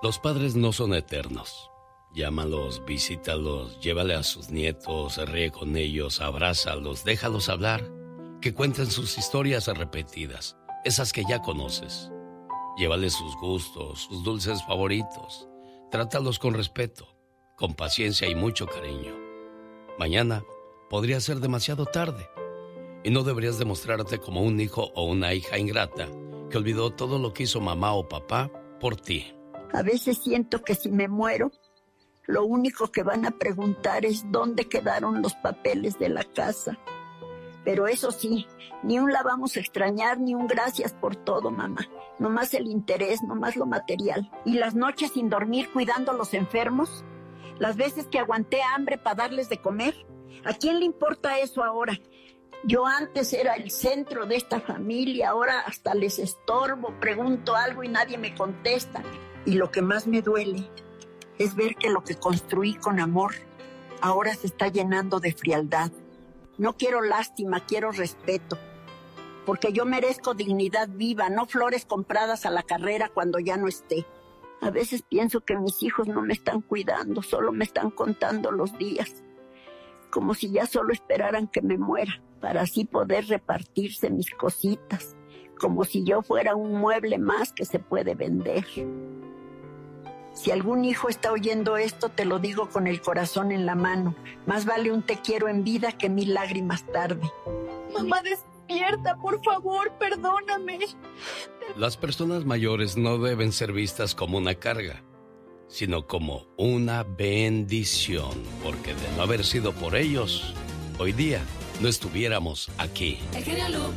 Los padres no son eternos. Llámalos, visítalos, llévale a sus nietos, ríe con ellos, abrázalos, déjalos hablar, que cuenten sus historias repetidas, esas que ya conoces. Llévales sus gustos, sus dulces favoritos. Trátalos con respeto, con paciencia y mucho cariño. Mañana podría ser demasiado tarde y no deberías demostrarte como un hijo o una hija ingrata que olvidó todo lo que hizo mamá o papá por ti. A veces siento que si me muero, lo único que van a preguntar es dónde quedaron los papeles de la casa. Pero eso sí, ni un la vamos a extrañar, ni un gracias por todo, mamá. Nomás el interés, nomás lo material. Y las noches sin dormir cuidando a los enfermos, las veces que aguanté hambre para darles de comer. ¿A quién le importa eso ahora? Yo antes era el centro de esta familia, ahora hasta les estorbo, pregunto algo y nadie me contesta. Y lo que más me duele es ver que lo que construí con amor ahora se está llenando de frialdad. No quiero lástima, quiero respeto, porque yo merezco dignidad viva, no flores compradas a la carrera cuando ya no esté. A veces pienso que mis hijos no me están cuidando, solo me están contando los días, como si ya solo esperaran que me muera, para así poder repartirse mis cositas, como si yo fuera un mueble más que se puede vender. Si algún hijo está oyendo esto, te lo digo con el corazón en la mano. Más vale un te quiero en vida que 1000 lágrimas tarde. Mamá, despierta, por favor, perdóname. Las personas mayores no deben ser vistas como una carga, sino como una bendición, porque de no haber sido por ellos, hoy día no estuviéramos aquí.